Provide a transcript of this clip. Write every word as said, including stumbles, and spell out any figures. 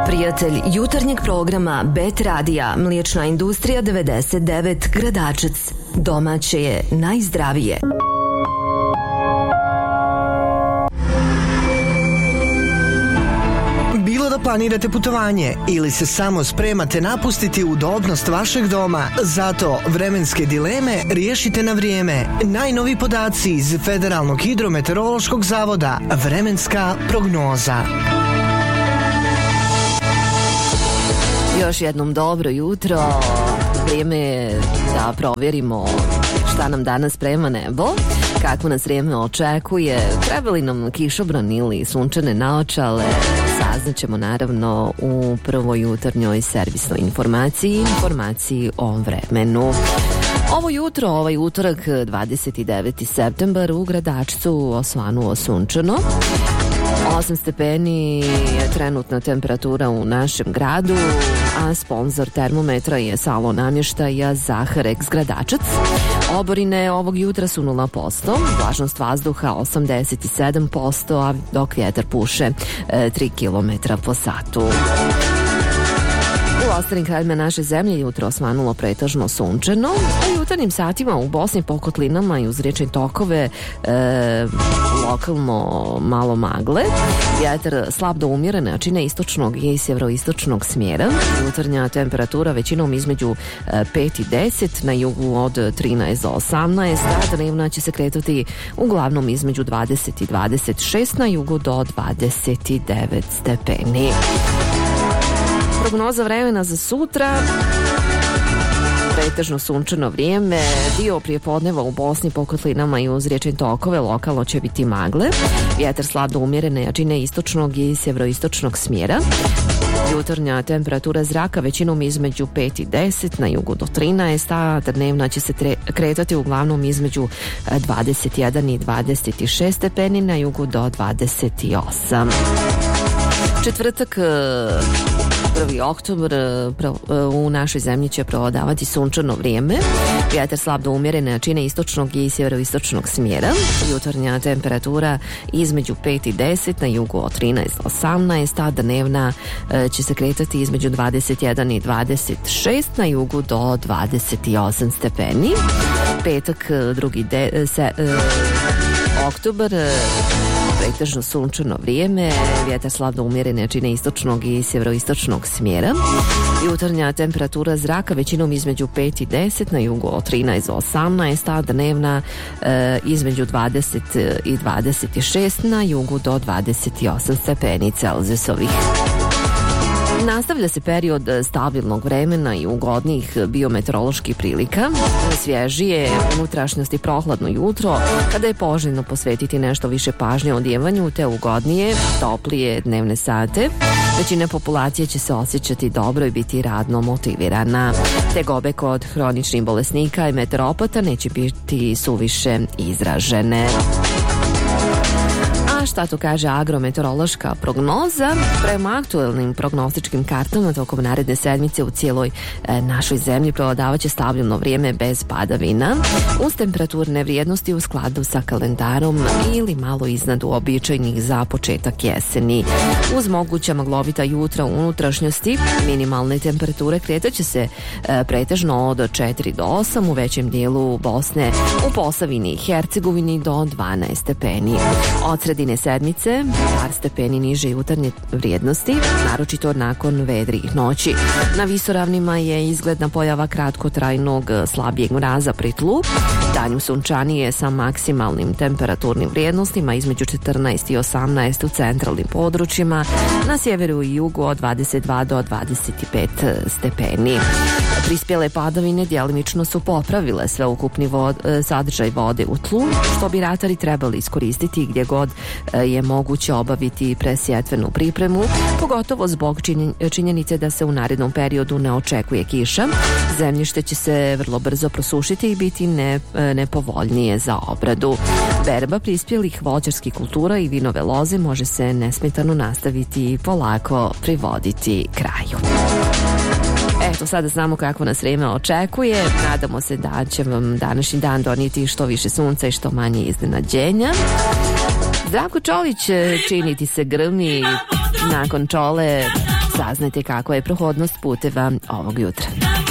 Prijatelj jutarnjeg programa Bet Radija, Mliječna industrija devedeset devet Gradačac. Domaće je najzdravije. Bilo da planirate putovanje ili se samo spremate napustiti udobnost vašeg doma, zato vremenske dileme riješite na vrijeme. Najnovi podaci iz Federalnog hidrometeorološkog zavoda, vremenska prognoza. Još jednom dobro jutro, vrijeme je da provjerimo šta nam danas sprema nebo, kako nas vrijeme očekuje, treba li nam kišobran ili sunčane naočale, saznaćemo naravno u prvoj jutarnjoj servisnoj informaciji, informaciji o vremenu. Ovo jutro, ovaj utorak dvadeset deveti septembar u Gradačcu osvanuo sunčano. osam stepeni je trenutna temperatura u našem gradu, a sponsor termometra je salon namještaja Zaharex Gradačac. Oborine ovog jutra su nula posto, vlažnost vazduha osamdeset sedam posto, a dok vjetar puše tri kilometra po satu. U ostalim krajevima naše zemlje jutro osvanulo pretežno sunčano, a u jutarnjim satima u Bosni po kotlinama i uz riječne tokove e, lokalno malo magle. Vjetar slab do umjerene jačine istočnog i sjeveroistočnog smjera. Jutarnja temperatura većinom između pet i deset, na jugu od trinaest do osamnaest, a dnevna će se kretati uglavnom između dvadeset i dvadeset šest, na jugu do dvadeset devet stepeni. Prognoza vremena za sutra: pretežno sunčano vrijeme, dio prijepodneva u Bosni po kotlinama i uz riječne tokove, lokalno će biti magle. Vjetar slab do umjerene jačine istočnog i sjeveroistočnog smjera. Jutarnja temperatura zraka većinom između pet i deset, na jugu do trinaest, a dnevna će se tre- kretati uglavnom između dvadeset jedan i dvadeset šest stepeni, na jugu do dvadeset osam. Četvrtak, prvi oktobar, u našoj zemlji će provladavati sunčano vrijeme. Vjetar slab do umjerene jačine istočnog i sjeveroistočnog smjera. Jutarnja temperatura između pet i deset, na jugu od trinaest do osamnaest, a dnevna će se kretati između dvadeset jedan i dvadeset šest, na jugu do dvadeset osam stepeni. Petak, drugi de, se, oktobar, pretežno sunčano vrijeme, vjetar slab do umjerene jačine istočnog i sjeveroistočnog smjera. Jutarnja temperatura zraka većinom između pet i deset, na jugu od trinaest do osamnaest, a dnevna e, između dvadeset i dvadeset šest, na jugu do dvadeset osam stepeni Celzijusovih. Nastavlja se period stabilnog vremena i ugodnih biometeoroloških prilika. Svježije unutrašnjosti, prohladno jutro, kada je poželjno posvetiti nešto više pažnje odjevanju, te ugodnije, toplije dnevne sate. Većina populacije će se osjećati dobro i biti radno motivirana. Tegobe kod hroničnih bolesnika i meteoropata neće biti suviše izražene. A šta to kaže agrometeorološka prognoza? Prema aktualnim prognostičkim kartama tokom naredne sedmice u cijeloj e, našoj zemlji prevladavaće stabilno vrijeme bez padavina, uz temperaturne vrijednosti u skladu sa kalendarom ili malo iznad uobičajenih za početak jeseni. Uz moguća maglovita jutra u unutrašnjosti, minimalne temperature kretaće se e, pretežno od četiri do osam, u većem dijelu Bosne, u Posavini i Hercegovini do dvanaest stepeni. Od sredine sedmice par stepeni niže jutarnje vrijednosti, naročito nakon vedrih noći. Na visoravnima je izgledna pojava kratkotrajnog slabijeg mraza pri tlu, danju sunčanije sa maksimalnim temperaturnim vrijednostima između četrnaest i osamnaest u centralnim područjima, na sjeveru i jugu od dvadeset dva do dvadeset pet stepeni. Prispjele padavine djelimično su popravile sveukupni vod, sadržaj vode u tlu, što bi ratari trebali iskoristiti gdje god je moguće obaviti presjetvenu pripremu, pogotovo zbog činjenice da se u narednom periodu ne očekuje kiša. Zemljište će se vrlo brzo prosušiti i biti ne, nepovoljnije za obradu. Berba prispjelih voćarskih kultura i vinove loze može se nesmetano nastaviti i polako privoditi kraju. Eto, sada znamo kako nas vrijeme očekuje. Nadamo se da će vam današnji dan donijeti što više sunca i što manje iznenađenja. Zdravko Čolić činiti se grmi nakon Čole Saznajte kakva je prohodnost puteva ovog jutra.